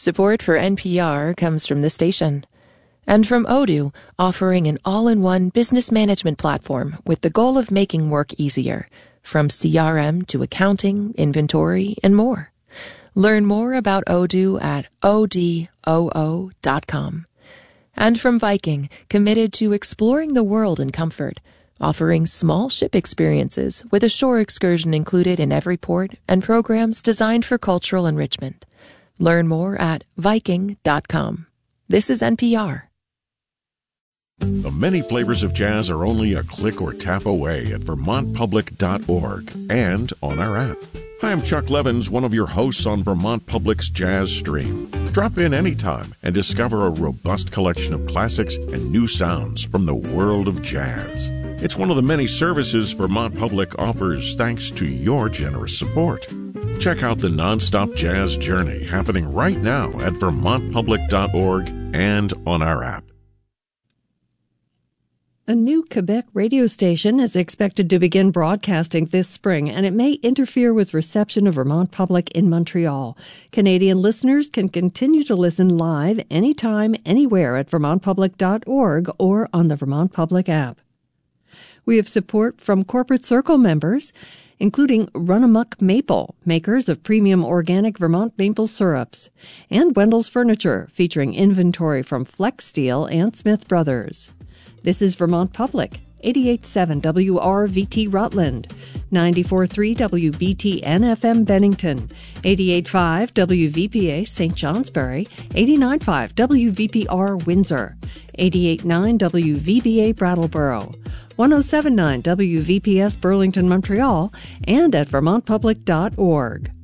Support for NPR comes from the station. And from Odoo, offering an all-in-one business management platform with the goal of making work easier, from CRM to accounting, inventory, and more. Learn more about Odoo at odoo.com. And from Viking, committed to exploring the world in comfort, offering small ship experiences with a shore excursion included in every port and programs designed for cultural enrichment. Learn more at Viking.com. This is NPR. The many flavors of jazz are only a click or tap away at VermontPublic.org and on our app. Hi, I'm Chuck Levins, one of your hosts on Vermont Public's Jazz Stream. Drop in anytime and discover a robust collection of classics and new sounds from the world of jazz. It's one of the many services Vermont Public offers thanks to your generous support. Check out the nonstop jazz journey happening right now at VermontPublic.org and on our app. A new Quebec radio station is expected to begin broadcasting this spring, and it may interfere with reception of Vermont Public in Montreal. Canadian listeners can continue to listen live anytime, anywhere at vermontpublic.org or on the Vermont Public app. We have support from Corporate Circle members, including Run Amuck Maple, makers of premium organic Vermont maple syrups, and Wendell's Furniture, featuring inventory from Flex Steel and Smith Brothers. This is Vermont Public, 88.7 WRVT Rutland, 94.3 WBTN-FM Bennington, 88.5 WVPA St. Johnsbury, 89.5 WVPR Windsor, 88.9 WVBA Brattleboro, 107.9 WVPS Burlington, Montreal, and at vermontpublic.org.